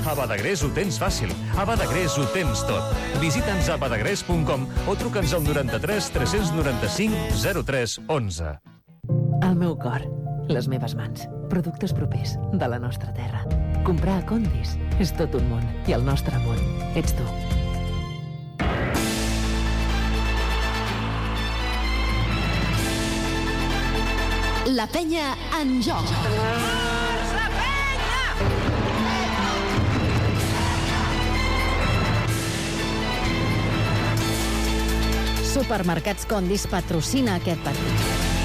A Badagrés ho tens fàcil. A Badagrés ho tens tot. Visita'ns a badagrés.com o truca'ns al 93 395 03 11. El meu cor, les meves mans, productes propers de la nostra terra. Comprar a Condis és tot un món i el nostre món ets tu. La penya en joc. La penya! Supermercats Condis patrocina aquest partit.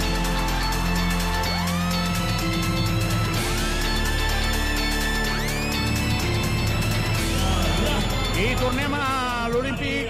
I tornem a l'Olímpic.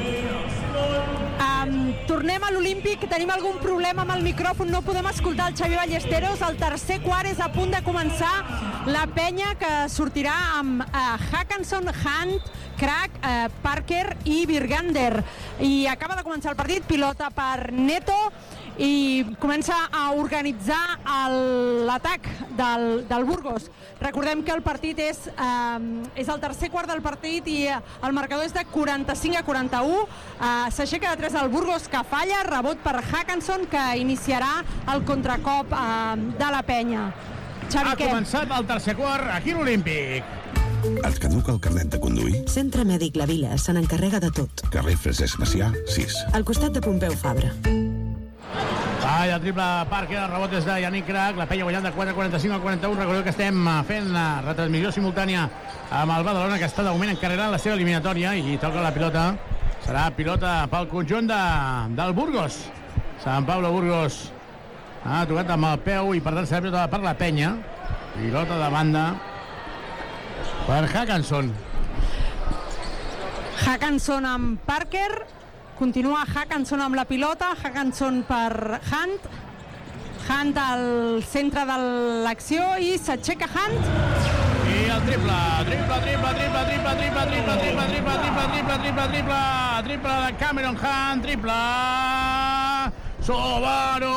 Tornem a l'Olímpic, tenim algun problema amb el micròfon, no podem escoltar el Xavi Ballesteros. El tercer quart és a punt de començar. La penya que sortirà amb Haakanson, Hunt, Crack, Parker i Virgander. I acaba de començar el partit, pilota per Neto, i comença a organitzar l'atac del Burgos. Recordem que el partit és el tercer quart del partit i el marcador és de 45-41. S'aixeca de 3 el Burgos, que falla, rebot per Haakanson, que iniciarà el contracop de la penya. Xavi, ha començat el tercer quart aquí a l'Olímpic. Et caduca el carnet de conduir? Centre Mèdic La Vila se n'encarrega de tot. Carrer Francesc Macià, 6. Al costat de Pompeu Fabra. El triple Parker, el rebot és de Yannick Crac, la penya guanyant de 4:45 a 41. Recordeu que estem fent la retransmissió simultània amb el Badalona, que està de moment encarregant la seva eliminatòria, i toca la pilota. Serà pilota pel conjunt del Burgos. Sant Pablo Burgos ha tocat amb el peu i per tant serà pilota per la penya. Pilota de banda per Haakanson. Haakanson amb Parker. Continua Haakanson amb la pilota. Haakanson per Hunt. Hunt al centre de l'acció i s'aixeca Hunt. I el triple de Cameron Hunt, triple Subaru.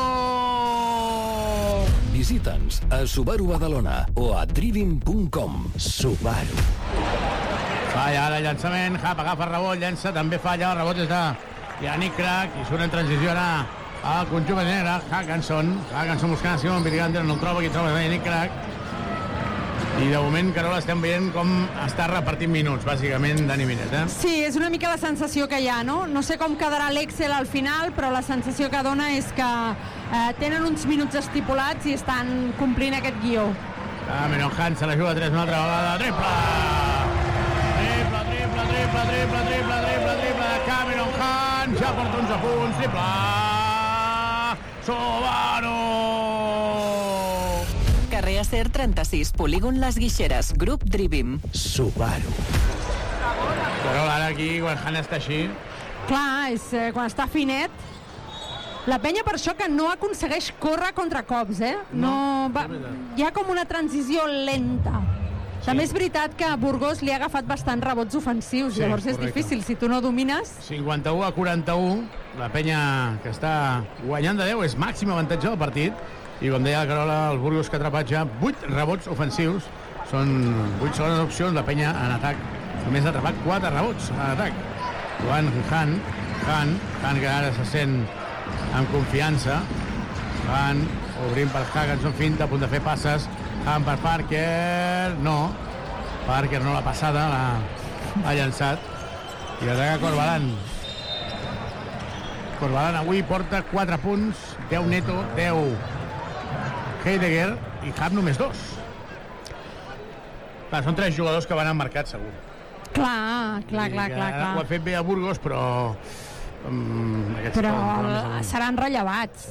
Visita'ns a Subaru Badalona o a driving.com. Subaru. Falla ara el llançament, Hap agafa el rebot, llença, també falla, el rebot és de Yannick Crac, i surt en transició ara al conjunt de negre. Haakanson buscant a Simon Virgander, no el troba, aquí troba Yannick Crac, i de moment, Carola, estem veient com està repartint minuts, bàsicament, Dani Minet, Sí, és una mica la sensació que hi ha, no? No sé com quedarà l'Excel al final, però la sensació que dona és que tenen uns minuts estipulats i estan complint aquest guió. Cameron Hunt se la juga a 3 una altra vegada, triple de Cameron Hunt, ja porta 11 punts, triple Subaru. Carrer Acer 36, Polígon Les Guixeres, Grup Drivim. Subaru. Però ara aquí, quan Hunt està així... Clar, és quan està finet. La penya per això que no aconsegueix córrer contra cops, No, hi ha com una transició lenta. També és veritat que a Burgos li ha agafat bastants rebots ofensius, llavors és difícil, si tu no domines... 51 a 41, la penya que està guanyant de 10 és màxim avantatge del partit, i com deia la Carola, el Burgos que ha atrapat ja 8 rebots ofensius, són 8 segones opcions, la penya en atac només ha atrapat 4 rebots en atac. Joan Hunt que ara se sent amb confiança, Hunt obrint per Haakanson, finta, a punt de fer passes, Hunt per Parker, no la passada, l'ha llançat, i ataca Corbalan avui porta 4 punts, 10 Neto, 10 Heidegger, i Hunt només 2. Clar, són 3 jugadors que van emmarcats segur. Clar. Ho ha fet bé a Burgos, però seran rellevats.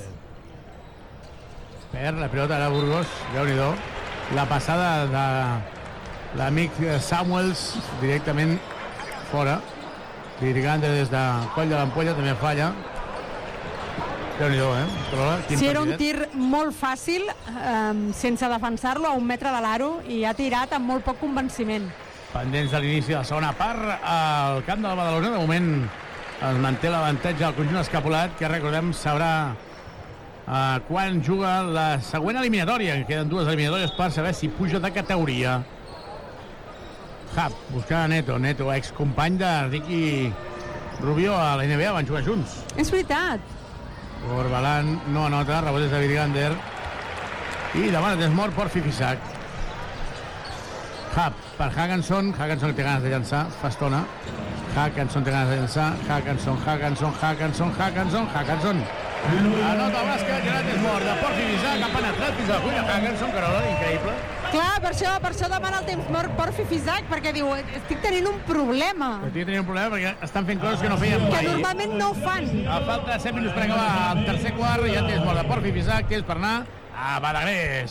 Per la pilota de Burgos, Déu-n'hi-do. La passada de l'amic Samuels directament fora. Virgander des de coll de l'ampolla també falla. Déu-n'hi-do, Sí, era un tir molt fàcil, sense defensar-lo, a 1 metre de l'aro, i ha tirat amb molt poc convenciment. Pendents de l'inici de la segona part al camp de la Badalona. De moment es manté l'avantatge del conjunt escapulat, que recordem sabrà quan juga la següent eliminatòria. Queden 2 eliminatòries per saber si puja de categoria. Hub, buscant a Neto. Neto, excompany de Ricky Rubio a la NBA, van jugar junts. És veritat. Corbalan no anota, rebot és de Virgander. I demana desmort per Fifisac. Hub per Hackanson. Hackanson té ganes de llançar, fa estona. Hackanson té ganes de llançar. Hackanson. Anota el bàsquet, Gerard desmort de Port Fifisac, ha penetrat fins a la cuina. Hackanson, Carola, increïble. Clar, per això demana el temps mort per Fifisac, perquè diu, estic tenint un problema. Estic tenint un problema perquè estan fent coses que no feien mai. Que normalment no ho fan. A falta de 7 minuts per acabar el tercer quart, ja tens mort de Port Fifisac, tens per anar a Badagrés.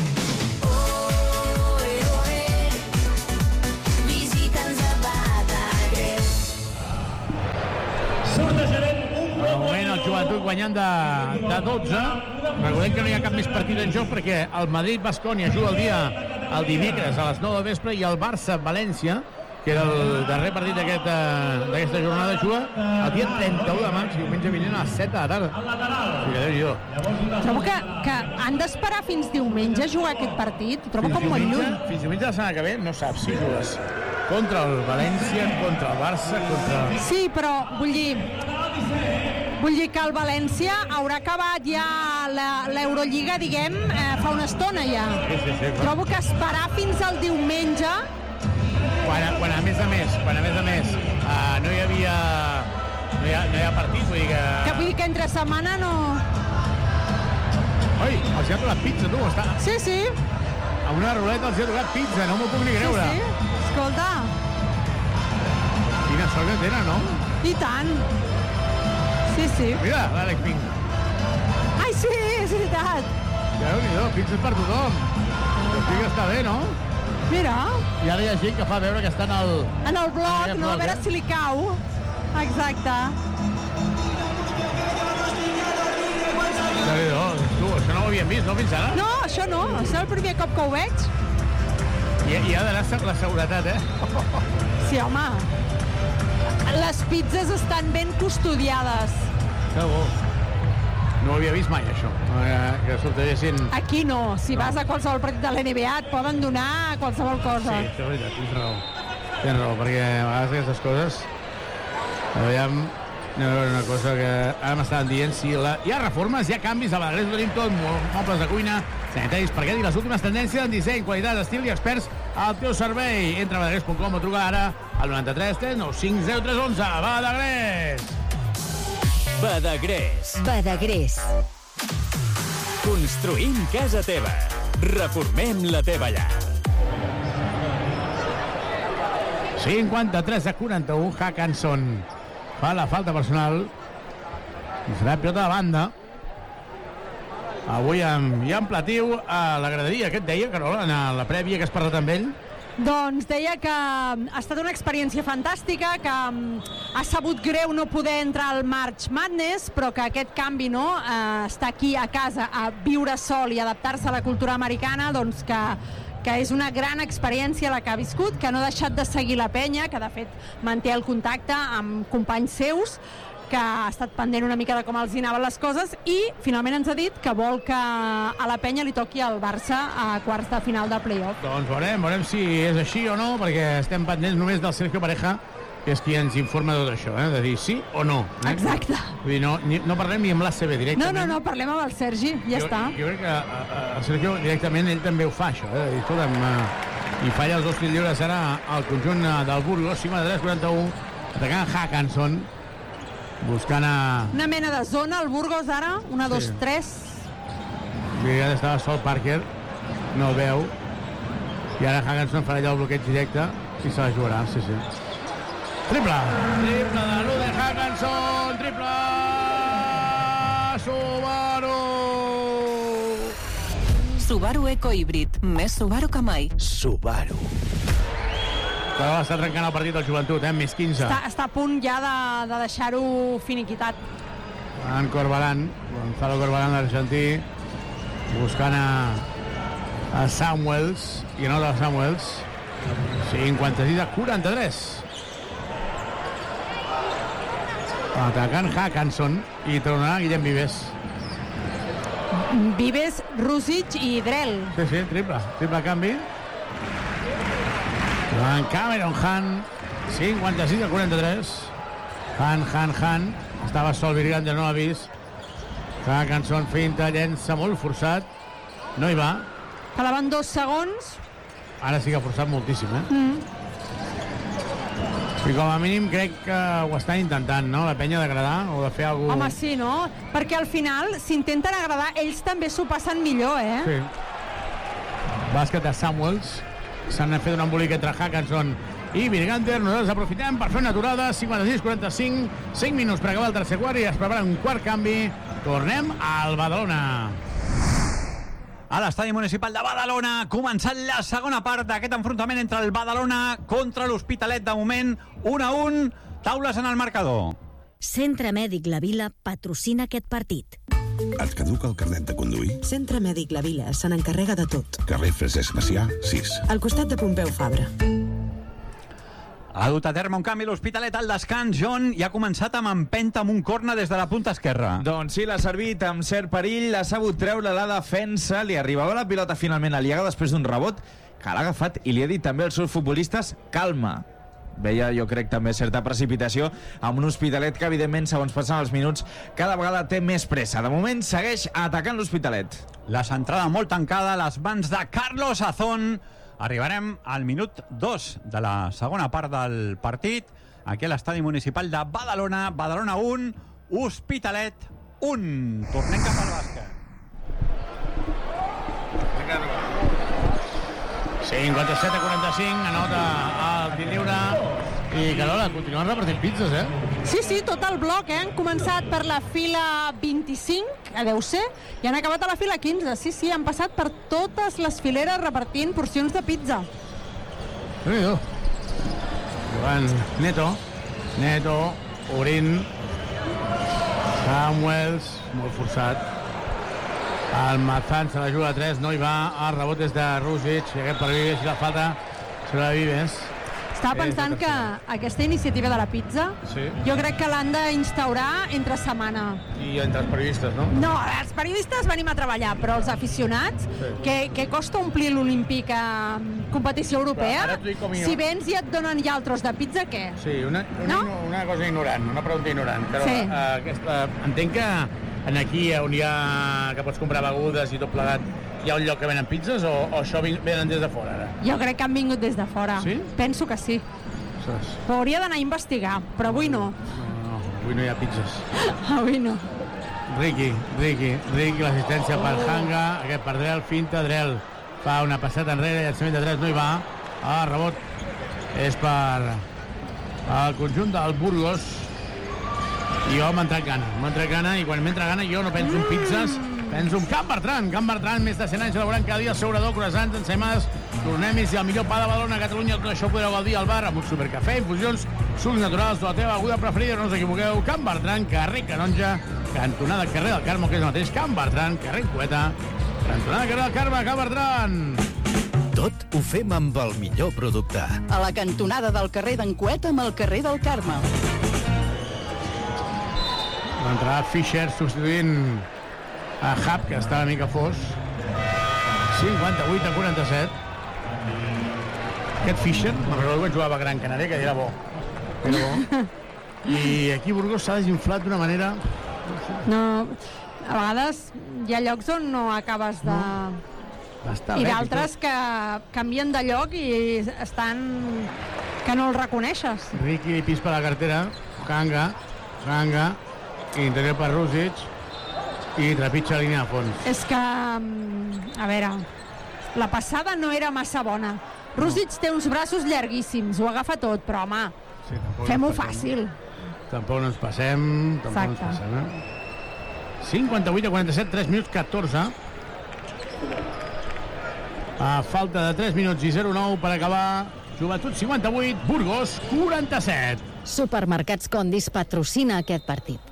De moment el Joventut guanyant de 12. Recordem que no hi ha cap més partit en joc perquè el Madrid-Baskonia juga el dimecres a les 9 del vespre i el Barça-València, que era el darrer partit d'aquesta jornada, juga el dia 31 de maig, diumenge vinent a les 7 de la tarda. Trobo que han d'esperar fins diumenge a jugar aquest partit. Ho trobo com molt lluny. Fins diumenge de la setmana que ve no saps si jugues contra el València, contra el Barça, contra... Sí, però vull dir que el València haurà acabat ja l'Eurolliga, diguem, fa una estona ja. Sí, trobo que esperar fins al diumenge... Quan a més a més no hi havia partit, vull dir que... Vull dir que entre setmana no... Oi, els hi ha tocat pizza, tu, està... Sí. A una ruleta els hi ha tocat pizza, no m'ho puc ni creure. Sí, escolta. Quina sort que tenen, no? I tant. Sí. Mira, l'Àlex Pink. Ai, sí, és veritat. Déu-n'hi-do, pizzas per tothom. El Pink està bé, no? Mira. I ara hi ha gent que fa veure que està en el... En el blog, no? A veure si li cau. Exacte. Déu-n'hi-do, tu, això no ho havíem vist, no, fins ara? No, això no. És el primer cop que ho veig. I ha d'anar la seguretat, Sí, home. Les pizzas estan ben custodiades. Que bo. No ho havia vist mai, això. Que sortegessin... Aquí no. Si vas a qualsevol partit de l'NBA et poden donar qualsevol cosa. Sí, això és veritat, tens raó, perquè a vegades aquestes coses... Aviam, anem a veure una cosa que ara m'estaven dient, si hi ha reformes, hi ha canvis, a Badagrés ho tenim tot, mobles de cuina, sanitaris, parquet i les últimes tendències en disseny, qualitat, estil i experts al teu servei. Entra a badagrés.com o truca ara al 93 395 0311. Badagrés! Badagrés. Construïm casa teva. Reformem la teva llar. 53-41, Hackanson fa la falta personal i serà pilota de banda. Avui hi ha Platiu a la graderia, què et deia, Carola, en la prèvia que has parlat amb ell? Doncs deia que ha estat una experiència fantàstica, que ha sabut greu no poder entrar al March Madness, però que aquest canvi, no, estar aquí a casa a viure sol i adaptar-se a la cultura americana, doncs que és una gran experiència la que ha viscut, que no ha deixat de seguir la penya, que de fet manté el contacte amb companys seus, que ha estat pendent una mica de com els hi anaven les coses, i finalment ens ha dit que vol que a la penya li toqui al Barça a quarts de final de playoff. Doncs veurem si és així o no, perquè estem pendents només del Sergio Pareja, que és qui ens informa de tot això, de dir sí o no. Exacte. Vull dir, no parlem ni amb l'ACB directament. No, parlem amb el Sergi, ja està. Jo crec que el Sergio directament ell també ho fa, això, de dir, escolta'm, i falla els 2 tirs lliures ara al conjunt del Burgos, 53-41, atacant Hackanson, buscant una mena de zona, el Burgos ara, 1, 2, 3. Ja estava sol Parker, no el veu, i ara Hackanson farà allà el bloqueig directe i se la jugarà, sí. Triple de Luden Hackanson, triple Subaru Eco Híbrid, més Subaru que mai. Subaru. Però està trencant el partit del Joventut, més 15. Està a punt ja de deixar-ho finiquitat. En Gonzalo Corbalán, l'argentí, buscant a Samuels, i no de Samuels, 56-43. Atacant Hackanson i tornarà Guillem Vives. Vives, Rusic i Drell. Sí, triple canvi. En Cameron Hunt, 56-43. Hunt. Estava sol Virgante, no l'ha vist. Hackanson finta, llença molt forçat. No hi va. Quedaven 2 segons. Ara sí que ha forçat moltíssim, I com a mínim crec que ho estan intentant, no? La penya d'agradar o de fer alguna cosa... Home, sí, no? Perquè al final, si intenten agradar, ells també s'ho passen millor, Sí. Bàsquet de Samuels. S'han fet un embolic entre Hackanson i Virganter. Nosaltres aprofitem per fer una aturada. 56-45, 5 minuts per acabar el tercer quart i es prepara un quart canvi. Tornem al Badalona. A l'estadi municipal de Badalona ha començat la segona part d'aquest enfrontament entre el Badalona contra l'Hospitalet. De moment, 1-1, taules en el marcador. Centre Mèdic La Vila patrocina aquest partit. Et caduca el carnet de conduir? Centre Mèdic La Vila se n'encarrega de tot. Carrer Francesc Macià, 6. Al costat de Pompeu Fabra. Ha dut a terme un canvi l'Hospitalet al descans, John, i ha començat amb empenta amb un corna des de la punta esquerra. Doncs sí, l'ha servit amb cert perill, l'ha sabut treure la defensa, li arribava la pilota finalment a Liaga després d'un rebot que l'ha agafat i li ha dit també als seus futbolistes calma. Veia, jo crec, també certa precipitació amb un Hospitalet que, evidentment, segons passen els minuts, cada vegada té més pressa. De moment, segueix atacant l'Hospitalet. La centrada molt tancada a les mans de Carlos Azón. Arribarem al minut 2 de la segona part del partit, aquí a l'estadi municipal de Badalona. Badalona 1, Hospitalet 1. Tornem cap al bàsquet. 57-45, anota el tir lliure. I, Carola, continuen repartint pizzas, Sí, tot el bloc, Han començat per la fila 25, que deu ser, i han acabat a la fila 15. Sí, han passat per totes les fileres repartint porcions de pizza. Jugant Neto, obrint. Samuels, molt forçat. El Mazán se la juga a 3, no hi va. El rebot és de Rusic, i aquest per Vives, i la falta sobre Vives. Estava pensant que aquesta iniciativa de la pizza, jo crec que l'han d'instaurar entre setmana. I entre els periodistes, no? No, els periodistes venim a treballar, però els aficionats, què costa omplir l'Olímpic a competició europea? Si vens i et donen ja el tros de pizza, què? Sí, una cosa ignorant, una pregunta ignorant. Però entenc que aquí on hi ha que pots comprar begudes i tot plegat, hi ha un lloc que venen pizzas o això venen des de fora ara? Jo crec que han vingut des de fora. Sí? Penso que sí. Però hauria d'anar a investigar, però avui no. No, avui no hi ha pizzas. Avui no. Riqui, l'assistència per Hanga, aquest per Drell, finta, Drell fa una passada enrere, llançament de 3, no hi va. El rebot és per el conjunt del Burgos. I jo m'ha entrat gana, i quan m'entra gana jo no penso en pizzas, penso en Can Bertran, més de 100 anys elaborant cada dia el seu orador, croissants, ensaïmades, tornemis i el millor pa de Badalona a Catalunya. Tot això podreu gaudir al bar amb un supercafè, infusions, sucs naturals de la teva beguda preferida, no us equivoqueu. Can Bertran, carrer Canonja, cantonada carrer del Carme, que és el mateix. Can Bertran, carrer Cueta, cantonada carrer del Carme, Can Bertran. Tot ho fem amb el millor producte. A la cantonada del carrer d'en Cueta amb el carrer del Carme. Entrarà Fischer substituint a Hub, que està una mica fos. 58-47. Aquest Fischer, me'n recordo que jugava a Gran Canària, que era bo. I aquí Burgos s'ha desinflat d'una manera... No, a vegades hi ha llocs on no acabes de... I d'altres que canvien de lloc i estan... que no els reconeixes. Riqui pis per la cartera, Hanga, interior per Rusic i trepitja la línia de fons. És que, a veure, la passada no era massa bona. Rusic té uns braços llarguíssims, ho agafa tot, però home, fem-ho fàcil. Tampoc no ens passem. 58-47, 3 minuts 14. A falta de 3 minuts i 0-9 per acabar. Joventut 58, Burgos 47. Supermercats Condis patrocina aquest partit.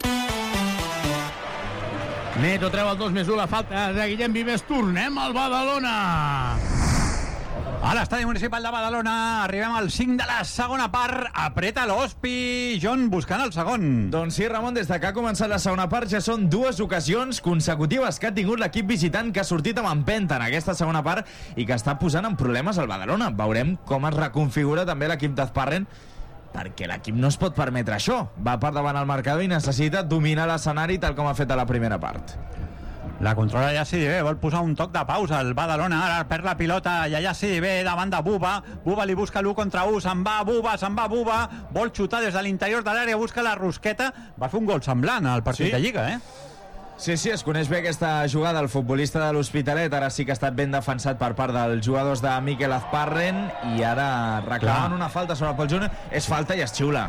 Neto treu el 2+1, la falta de Guillem Vives. Tornem al Badalona. A l'estadi municipal de Badalona arribem al 5 de la segona part. Apreta l'Hospi, John, buscant el segon. Doncs sí, Ramon, des de que ha començat la segona part ja són 2 ocasions consecutives que ha tingut l'equip visitant, que ha sortit amb empenta en aquesta segona part i que està posant en problemes al Badalona. Veurem com es reconfigura també l'equip d'Azparren, perquè l'equip no es pot permetre això. Va per davant al marcador i necessita dominar l'escenari tal com ha fet a la primera part. La controla Yassidi vol posar un toc de pausa al Badalona, ara perd la pilota i Yassidi davant de Buba. Buba li busca l'1 contra 1, se'n va Buba, vol xutar des de l'interior de l'àrea, busca la rosqueta, va fer un gol semblant al partit de Lliga, Sí, es coneix bé aquesta jugada. El futbolista de l'Hospitalet ara sí que ha estat ben defensat per part dels jugadors de Mikel Azparren i ara reclamen una falta sobre Pol Júnior. És falta i es xiula.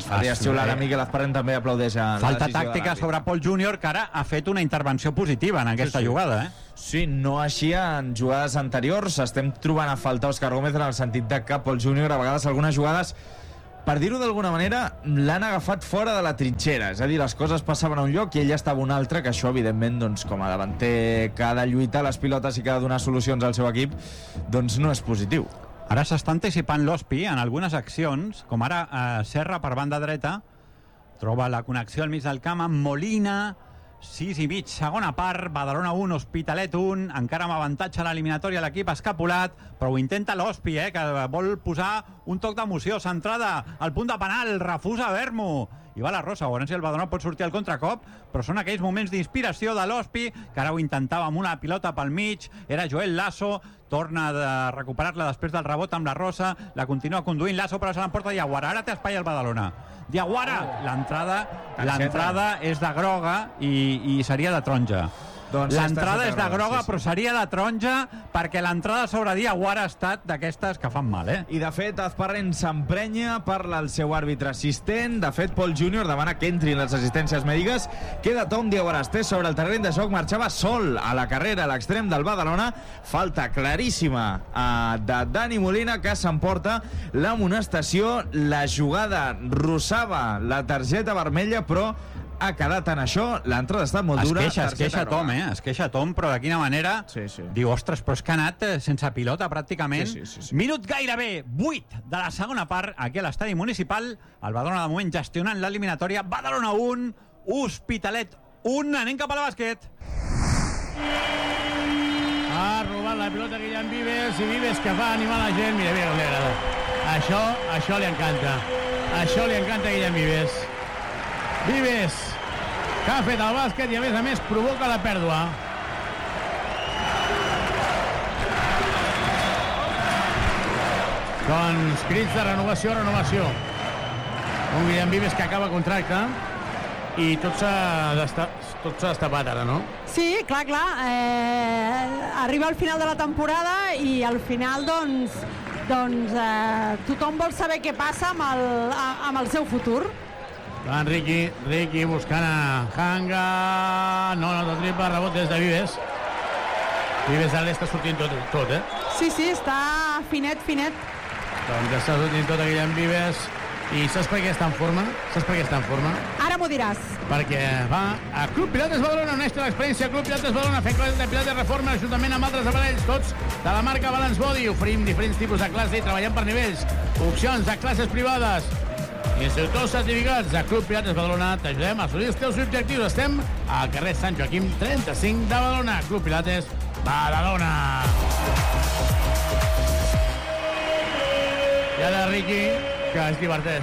Ara Mikel Azparren també aplaudeix a la falta decisió tàctica sobre Pol Júnior, que ara ha fet una intervenció positiva en aquesta jugada. Sí, no així en jugades anteriors. Estem trobant a faltar Òscar Gómez en el sentit de que Pol Júnior a vegades algunes jugades, per dir-ho d'alguna manera, l'han agafat fora de la trinxera. És a dir, les coses passaven a un lloc i ell estava a un altre, que això, evidentment, doncs, com a davanter que ha de lluitar les pilotes i que ha de donar solucions al seu equip, doncs no és positiu. Ara s'està anticipant l'Hospi en algunes accions, com ara Serra per banda dreta, troba la connexió al mig del camp amb Molina, 6 i mig, segona part, Badalona 1, Hospitalet 1, encara amb avantatge a l'eliminatòria l'equip escapulat, però ho intenta l'Hospi, que vol posar un toc d'emoció, centrada al punt de penal, refusa Vermo, i va la Rosa. Veurem si el Badalona pot sortir al contracop, però són aquells moments d'inspiració de l'Hospi, que ara ho intentava amb una pilota pel mig, era Joel Lasso, torna a recuperar-la després del rebot amb la Rosa, la continua conduint Lasso, però se l'emporta Diaguara. Ara té espai al Badalona. Diaguara, l'entrada és de groga i seria de taronja. L'entrada és de groga, però seria de taronja perquè l'entrada sobre Diaguara ha estat d'aquestes que fan mal, I de fet, Azparren s'emprenya, parla el seu àrbitre assistent. De fet, Pol Júnior demana que entrin les assistències mèdiques. Queda Tom Diaguara Estés sobre el terreny de joc, marxava sol a la carrera a l'extrem del Badalona. Falta claríssima de Dani Molina, que s'emporta l'amonestació. La jugada rosava la targeta vermella, però ha quedat en això. L'entrada està molt dura. Es queixa Tom, es queixa Tom, però de quina manera? Diu, ostres, però és que ha anat sense pilota pràcticament. Minut gairebé 8 de la segona part, aquí a l'estadi municipal. El Badalona de moment gestionant l'eliminatòria. Badalona 1, Hospitalet 1. Anem cap a la bàsquet. Ha robat la pilota Guillem Vives, i Vives que fa animar la gent. Mira com li agrada. Això li encanta. Això li encanta a Guillem Vives. Vives, que ha fet el bàsquet i a més provoca la pèrdua. Doncs crits de renovació. Un Guillem Vives que acaba contracte i tot s'ha destapat ara, no? Sí, clar. Arriba al final de la temporada i al final, tothom vol saber què passa amb el seu futur. Van Riqui buscant a Hanga. No, triple, rebot des de Vives. Vives ara està sortint tot. Sí, està finet. Doncs està sortint tot a Guillem Vives. I saps per què està en forma? Ara m'ho diràs. Perquè va a Club Pilates Badalona, on està l'experiència Club Pilates Badalona, fent classes de pilates reforma juntament amb altres aparells, tots de la marca Balance Body. Oferim diferents tipus de classe i treballem per nivells. Opcions de classes privades. Instructors certificats de Club Pilates Badalona, t'ajudem a assolir els teus objectius. Estem al carrer Sant Joaquim 35 de Badalona. Club Pilates Badalona. I ara Riqui, que es diverteix.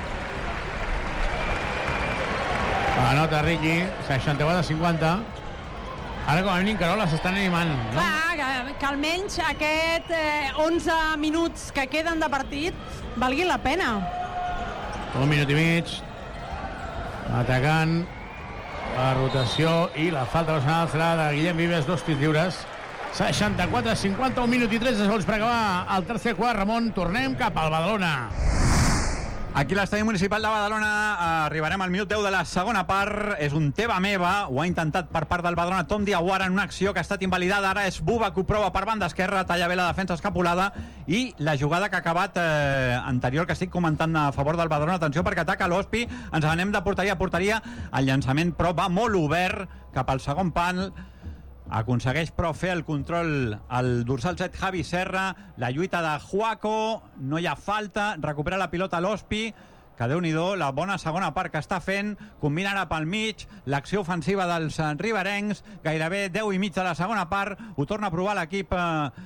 Anota Riqui, 64-50. Ara com a mínim Carola s'estan animant, no? Clar, que almenys aquest 11 minuts que queden de partit valgui la pena. 1 minut i mig, atacant, la rotació i la falta personal serà de Guillem Vives, 2 tirs lliures. 64-50, 1 minut i 13 segons per acabar el tercer quart. Ramon, tornem cap al Badalona. Aquí a l'estadi municipal de Badalona arribarem al minut 10 de la segona part. És un teva meva, ho ha intentat per part del Badalona Tom Diaguara en una acció que ha estat invalidada. Ara és Buba que ho prova per banda esquerra, talla bé la defensa escapulada, i la jugada que ha acabat anterior, que estic comentant a favor del Badalona. Atenció perquè ataca l'Hospi, ens anem de porteria a porteria, el llançament però va molt obert cap al segon pal. Aconsegueix, però, fer el control al dorsal 7, Javi Serra. La lluita de Juaco, no hi ha falta. Recupera la pilota l'Ospi, que Déu-n'hi-do, la bona segona part que està fent. Combina ara pel mig, l'acció ofensiva dels riberencs, gairebé 10 i mig de la segona part. Ho torna a provar l'equip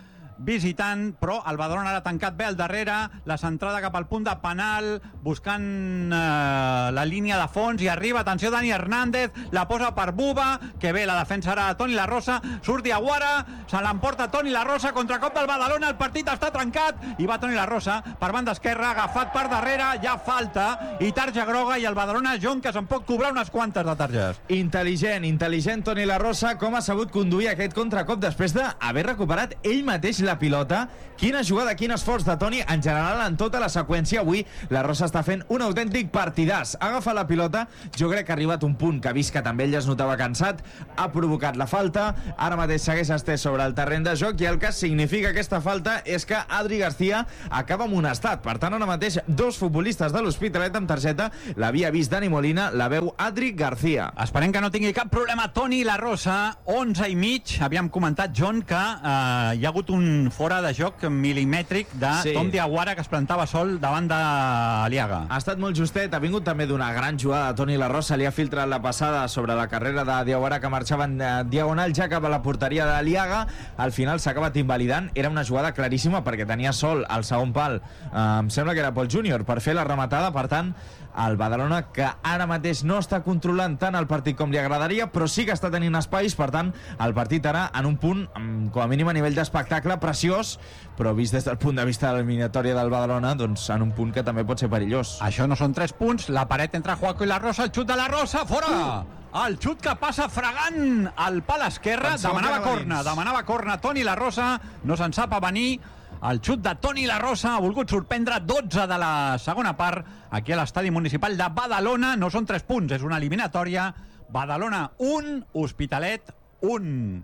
visitant, però el Badalona ara tancat bé al darrere, la centrada cap al punt de penal, buscant la línia de fons, i arriba, atenció, Dani Hernández, la posa per Buba, que bé, la defensa ara de Toni La Rosa, surt Diaguara, se l'emporta Toni La Rosa, contracop del Badalona, el partit està trencat, i va Toni La Rosa per banda esquerra, agafat per darrere, ja falta, i tarja groga, i el Badalona, Jon, que se'n pot cobrar unes quantes de targes. Intel·ligent Toni La Rosa, com ha sabut conduir aquest contracop després d'haver recuperat ell mateix la pilota. Quina jugada, quin esforç de Toni en general en tota la seqüència. Avui La Rosa està fent un autèntic partidàs. Agafa la pilota, jo crec que ha arribat un punt que ha vist que també ell es notava cansat, ha provocat la falta, ara mateix segueix estès sobre el terreny de joc, i el que significa aquesta falta és que Adri García acaba amonestat. Per tant, ara mateix dos futbolistes de l'Hospitalet amb targeta, l'havia vist Dani Molina, la veu Adri García. Esperem que no tingui cap problema Toni La Rosa. 11 i mig, havíem comentat, Jon, que hi ha hagut un fora de joc milimètric de Tom Diaguara, que es plantava sol davant d'Aliaga. Ha estat molt justet, ha vingut també d'una gran jugada de Toni La Rosa, li ha filtrat la passada sobre la carrera de Diaguara, que marxava en diagonal ja cap a la porteria d'Aliaga. Al final s'ha acabat invalidant. Era una jugada claríssima perquè tenia sol al segon pal, em sembla que era Pol Júnior, per fer la rematada. Per tant, el Badalona, que ara mateix no està controlant tant el partit com li agradaria, però sí que està tenint espais. Per tant, el partit ara en un punt, com a mínim a nivell d'espectacle, preciós, però vist des del punt de vista de l'eliminatòria del Badalona, doncs en un punt que també pot ser perillós. Això no són 3 punts, la paret entre Juaco i La Rosa, el xut de La Rosa, fora! El xut que passa fregant el pal esquerre, demanava corna Toni La Rosa, no se'n sap a venir. El xut de Toni La Rosa ha volgut sorprendre. 12 de la segona part aquí a l'estadi municipal de Badalona. No són 3 punts, és una eliminatòria. Badalona 1, Hospitalet 1.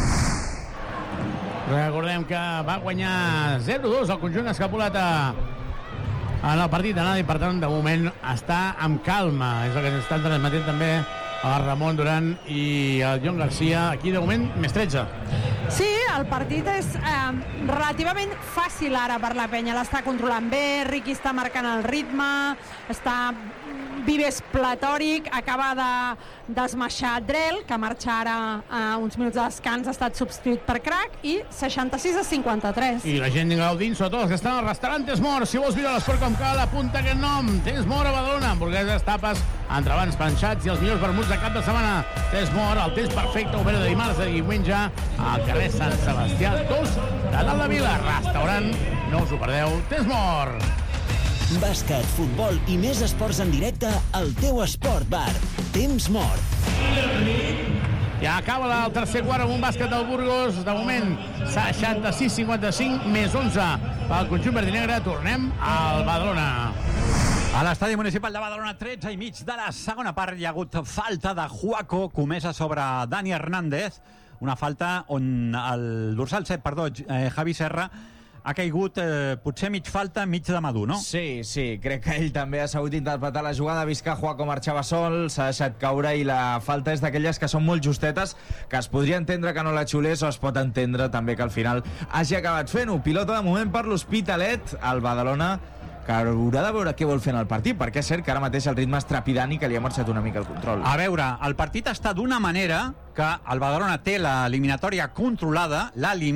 Recordem que va guanyar 0-2 el conjunt escapulata en el partit d'anada, i per tant de moment està amb calma. És el que estan transmetent també el Ramon Duran i el Jon Garcia. Aquí de moment més 13. Sí, el partit és relativament fàcil ara per la penya. L'està controlant bé, Riqui està marcant el ritme, està Vives platòric, acaba de desmaixar Drell, que marxa ara a uns minuts de descans, ha estat substituït per Crac, i 66-53. I la gent gaudint, sobretot els que estan al restaurant Tesmor. Si vols viure l'esport com cal, apunta aquest nom. Tesmor a Badalona, hamburgueses, tapes, entrepans planxats i els millors vermuts de cap de setmana. Tesmor, el temps perfecte, obert de dimarts a diumenge, al carrer Sant Sebastià 2 de Dalt de Vila. Restaurant, no us ho perdeu, Tesmor. Bàsquet, futbol i més esports en directe al teu Esport Bar. Temps mort. Ja acaba el tercer quart amb un bàsquet del Burgos. De moment, 66-55, més 11 pel conjunt verd i negre. Tornem al Badalona. A l'estadi municipal de Badalona, 13 i mig de la segona part. Hi ha hagut falta de Juaco, comesa sobre Dani Hernández. Una falta on el dorsal 7, Javi Serra, ha caigut potser mig falta, mig de madur, no? Sí, crec que ell també ha sabut interpretar la jugada, vist que Juaco marxava sol, s'ha deixat caure, i la falta és d'aquelles que són molt justetes, que es podria entendre que no la xulés, o es pot entendre també que al final hagi acabat fent-ho. Pilota de moment per l'Hospitalet, el Badalona, que haurà de veure què vol fer en el partit, perquè és cert que ara mateix el ritme és trepidant i que li ha marxat una mica el control. A veure, el partit està d'una manera que el Badalona té l'eliminatòria controlada,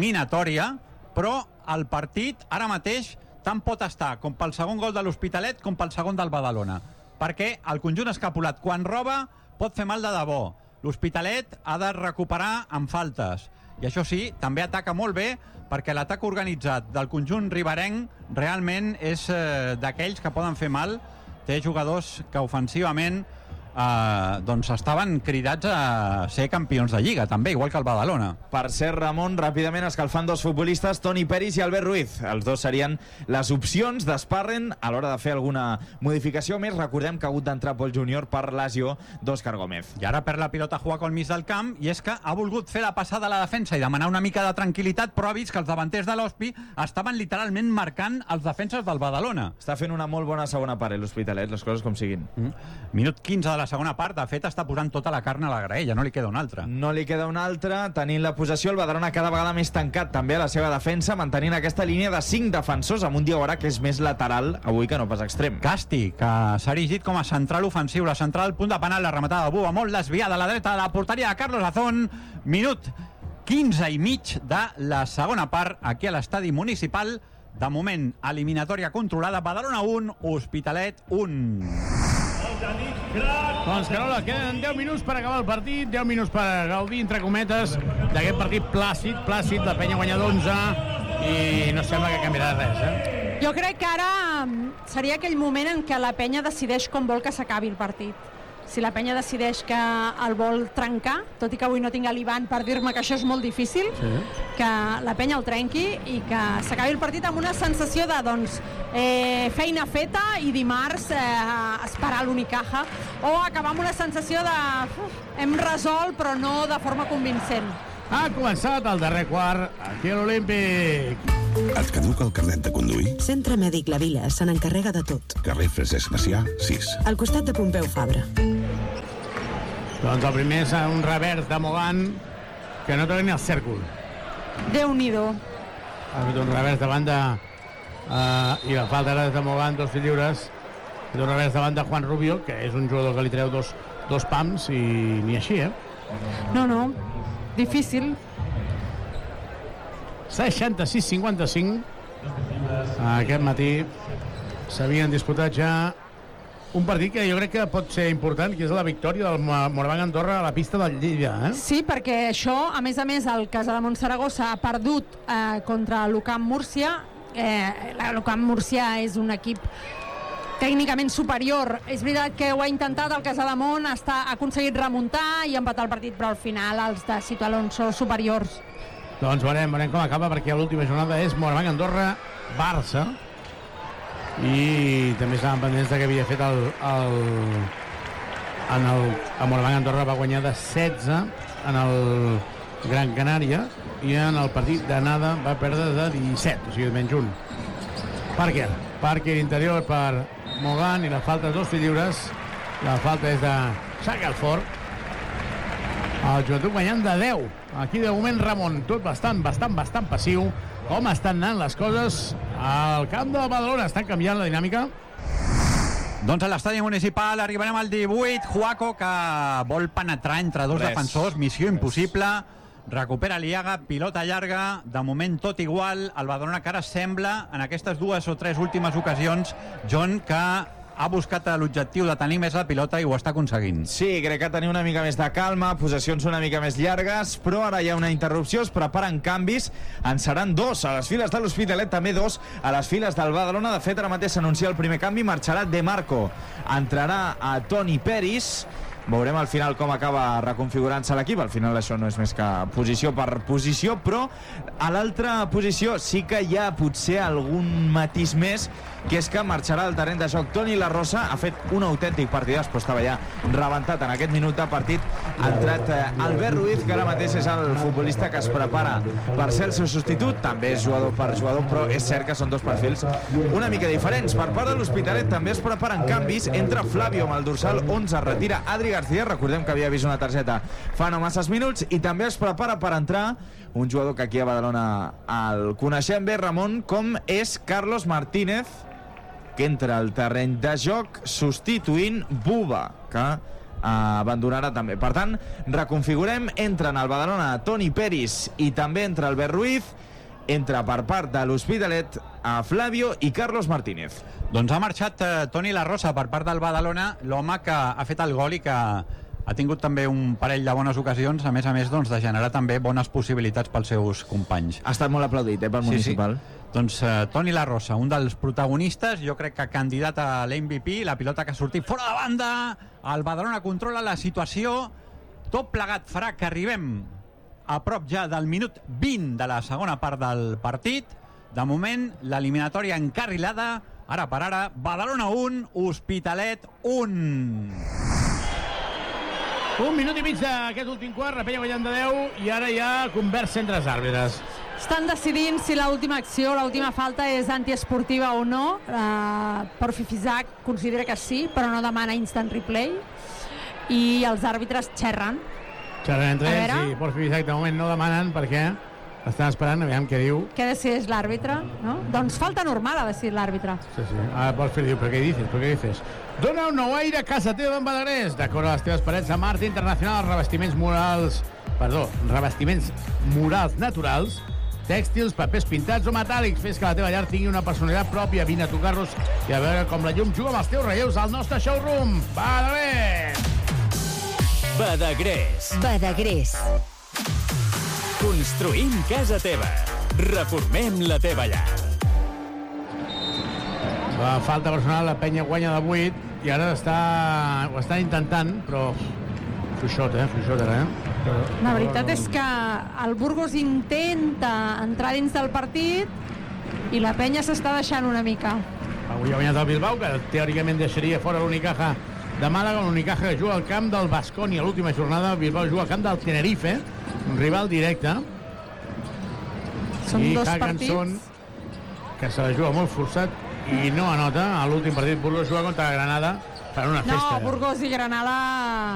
però el partit ara mateix tant pot estar com pel segon gol de l'Hospitalet com pel segon del Badalona, perquè el conjunt escapulat, quan roba, pot fer mal de debò. L'Hospitalet ha de recuperar amb faltes, i això sí, també ataca molt bé, perquè l'atac organitzat del conjunt riberenc realment és d'aquells que poden fer mal. Té jugadors que ofensivament doncs estaven cridats a ser campions de Lliga, també, igual que el Badalona. Per cert, Ramon, ràpidament escalfant dos futbolistes, Toni Peris i Albert Ruiz. Els dos serien les opcions d'Sparren a l'hora de fer alguna modificació més. Recordem que ha hagut d'entrar Pol Júnior per lesió d'Òscar Gómez. I ara perd la pilota Juaco al mig del camp, i és que ha volgut fer la passada a la defensa i demanar una mica de tranquil·litat, però ha vist que els davanters de l'Hospi estaven literalment marcant els defenses del Badalona. Està fent una molt bona segona part, l'Hospitalet, les coses com siguin. Minut 15 de la la segona part. De fet, està posant tota la carn a la graella, no li queda una altra. No li queda una altra. Tenint la possessió, el Badalona cada vegada més tancat també a la seva defensa, mantenint aquesta línia de 5 defensors amb un Diawara que és més lateral avui que no pas extrem. Casti, que s'ha erigit com a central ofensiu. La central, punt de penal, la rematada de Buba, molt desviada a la dreta de la porteria de Carlos Azón. Minut 15 i mig de la segona part aquí a l'estadi municipal. De moment, eliminatòria controlada. Badalona 1, Hospitalet 1. Doncs Carola, queden 10 minuts per acabar el partit, 10 minuts per gaudir, entre cometes, d'aquest partit plàcid, la penya guanya d'11 i no sembla que canviarà res, Jo crec que ara seria aquell moment en què la penya decideix com vol que s'acabi el partit. Si la penya decideix que el vol trencar, tot i que avui no tinc l'Ivan per dir-me que això és molt difícil, que la penya el trenqui i que s'acabi el partit amb una sensació de, feina feta i dimarts esperar l'Unicaja, o acabar amb una sensació de hem resolt però no de forma convincent. Ha començat el darrer quart aquí a l'Olímpic. Et caduca el carnet de conduir? Centre Mèdic La Vila se n'encarrega de tot. Carrer Francesc Macià, 6. Al costat de Pompeu Fabra. Doncs el primer és un revers de Mogan que no toca ni el cèrcol. Déu-n'hi-do. Ha fet un revers de banda i la falta era de Mogan, 2 lliures. Ha fet un revers de banda Juan Rubio, que és un jugador que li treu dos pams i ni així, No, difícil. 66-55. Aquest matí s'havien disputat ja un partit que jo crec que pot ser important, que és la victòria del Moraván Andorra a la pista del Lleida. Sí, perquè això, a més, el Casademont Saragossa ha perdut contra l'UCAM Múrcia. L'UCAM Múrcia és un equip tècnicament superior. És veritat que ho ha intentat el Casademont, ha aconseguit remuntar i empatar el partit, però al final els de Ciutalon són superiors. Doncs veurem com acaba, perquè l'última jornada és Moraván Andorra Barça, i també estaven pendents que havia fet el Moraván Andorra va guanyar de 16 en el Gran Canària i en el partit d'anada va perdre de 17, o sigui, menys un. Parker interior per Mogan i la falta és 2 lliures. La falta és de Shackelford. El Joventut guanyant de 10. Aquí de moment Ramon, tot bastant passiu. Com estan anant les coses al camp de Badalona? Estan canviant la dinàmica? Doncs a l'estadi municipal arribarem al 18. Juaco, que vol penetrar entre dos defensors. Missió impossible. Recupera Liaga, pilota llarga. De moment tot igual. El Badalona que ara sembla, en aquestes 2 o 3 últimes ocasions, John, que ha buscat l'objectiu de tenir més la pilota i ho està aconseguint. Sí, crec que tenir una mica més de calma, possessions una mica més llargues, però ara hi ha una interrupció, es preparen canvis, en seran 2 a les files de l'Hospitalet, també 2 a les files del Badalona. De fet, ara mateix s'anuncia el primer canvi, marxarà De Marco, entrarà a Toni Peris. Veurem al final com acaba reconfigurant-se l'equip. Al final això no és més que posició per posició, però a l'altra posició sí que hi ha potser algun matís més, que és que marxarà al terreny de joc Toni La Rosa. Ha fet un autèntic partidàs, però estava ja rebentat en aquest minut de partit. Ha entrat Albert Ruiz, que ara mateix és el futbolista que es prepara per ser el seu substitut. També és jugador per jugador, però és cert que són 2 perfils una mica diferents. Per part de l'Hospitalet també es preparen canvis. Entra Flavio amb el dorsal 11, retira Adri García, recordem que havia vist una targeta fa no masses minuts, i també es prepara per entrar un jugador que aquí a Badalona el coneixem bé, Ramon, com és Carlos Martínez, que entra al terreny de joc substituint Buba, que abandonarà també. Per tant, reconfigurem, entren al Badalona Toni Peris i també entra Albert Ruiz, entra per part de l'Hospitalet a Flavio i Carlos Martínez. Doncs ha marxat Toni La Rosa per part del Badalona, l'home que ha fet el gol i que ha tingut també un parell de bones ocasions, a més doncs, de generar també bones possibilitats pels seus companys. Ha estat molt aplaudit pel municipal. Sí. Doncs Toni La Rosa, un dels protagonistes, jo crec que candidat a l'MVP, la pilota que ha sortit fora de banda, el Badalona controla la situació, tot plegat farà que arribem a prop ja del minut 20 de la segona part del partit. De moment, l'eliminatòria encarrilada, ara per ara, Badalona 1, Hospitalet 1. Un minut i mig d'aquest últim quart, la penya guanyant de 10, i ara hi ha conversa entre els àrbitres. Estan decidint si l'última acció, l'última falta és antiesportiva o no. Porfi Fisac considera que sí, però no demana instant replay. i els àrbitres xerren. Xerren entre ells i Porfi Isaac de moment no demanen perquè estan esperant, aviam què diu. Què decideix l'àrbitre, no? Doncs falta normal ha decidit l'àrbitre. Sí. Ara Porfi diu, però què dices? Dona un nou aire a casa teva en Badagrés. Decora les teves parets amb art internacional, revestiments murals naturals, tèxtils, papers pintats o metàl·lics. Fes que la teva llar tingui una personalitat pròpia. Vine a tocar-los i a veure com la llum juga amb els teus relleus al nostre showroom. Badagrés. Badagrés. Construïm casa teva. Reformem la teva llar. La falta personal, la penya guanya de 8 i ara ho està intentant, però fluixota. La veritat és que el Burgos intenta entrar dins del partit i la penya s'està deixant una mica. Avui ha guanyat el Bilbao, que teòricament deixaria fora l'Unicaja de Màlaga, l'Unicaja que juga al camp del Baskonia. A l'última jornada el Bilbao juga al camp del Tenerife, un rival directe. Són dos Hackenson, que se la juga molt forçat i no anota. A l'últim partit Burgos juga contra Granada per una festa. No, Burgos i Granada